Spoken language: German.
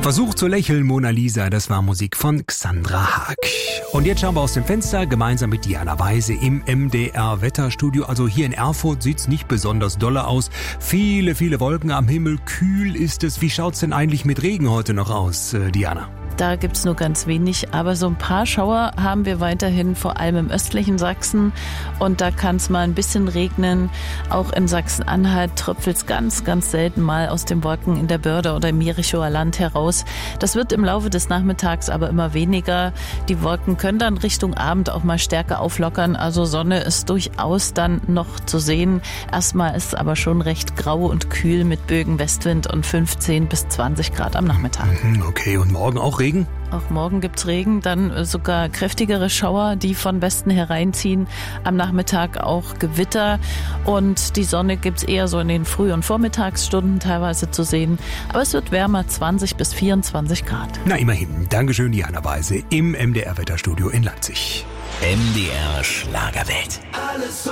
Versuch zu lächeln, Mona Lisa, das war Musik von Xandra Haag. Und jetzt schauen wir aus dem Fenster gemeinsam mit Diana Weise im MDR-Wetterstudio. Also hier in Erfurt sieht's nicht besonders dolle aus. Viele Wolken am Himmel, kühl ist es. Wie schaut's denn eigentlich mit Regen heute noch aus, Diana? Da gibt's nur ganz wenig, aber so ein paar Schauer haben wir weiterhin, vor allem im östlichen Sachsen. Und da kann es mal ein bisschen regnen. Auch in Sachsen-Anhalt tröpfelt's ganz selten mal aus den Wolken in der Börde oder im Jerichoer Land heraus. Das wird im Laufe des Nachmittags aber immer weniger. Die Wolken können dann Richtung Abend auch mal stärker auflockern. Also Sonne ist durchaus dann noch zu sehen. Erstmal ist es aber schon recht grau und kühl mit Bögen Westwind und 15 bis 20 Grad am Nachmittag. Okay, und morgen auch Regen? Auch morgen gibt's Regen, dann sogar kräftigere Schauer, die von Westen hereinziehen. Am Nachmittag auch Gewitter und die Sonne gibt's eher so in den Früh- und Vormittagsstunden teilweise zu sehen. Aber es wird wärmer, 20 bis 24 Grad. Na immerhin. Dankeschön, Diana Weise im MDR-Wetterstudio in Leipzig. MDR Schlagerwelt. Alles so